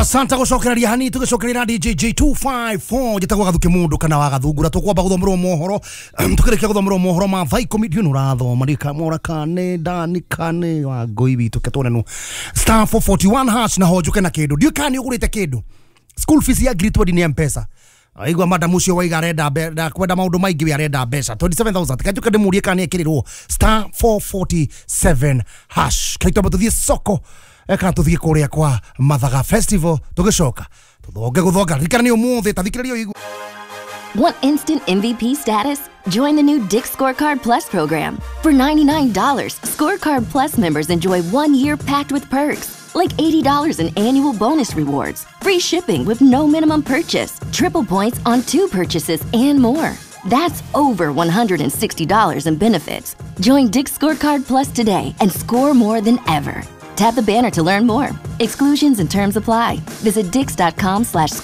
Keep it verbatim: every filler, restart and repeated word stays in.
Asante gucokereria hani tugicokereria D J J two five four gitagwa gathuke mundu kana wa gathungura tukwamba guthomera mohoro tukirikia guthomera mohoro ma vai comedian urathoma rika mora kane dani kane wa ngoi bitu ketone no star four forty-one hash na hojuke na kindu ndio kani ugurite kindu school fees ya grade twelve ni M-Pesa aigwa madam ucio waiga renda da kwenda maundu maingi ya renda mbeca twenty-seven thousand kajuka ndimurie kani ekirirwo star four forty-seven hash kaito batuthie soko eka tuthie kuria kwa Mathaga Festival tugicoka tuthonge guthonga rikana ni umuthi tathikiririo igu. Want instant M V P status? Join the new Dick's Scorecard Plus program. For ninety-nine dollars, Scorecard Plus members enjoy one year packed with perks, like eighty dollars in annual bonus rewards, free shipping with no minimum purchase, triple points on two purchases, and more. That's over one hundred sixty dollars in benefits. Join Dick's Scorecard Plus today and score more than ever. Tap the banner to learn more. Exclusions and terms apply. Visit dix dot com slash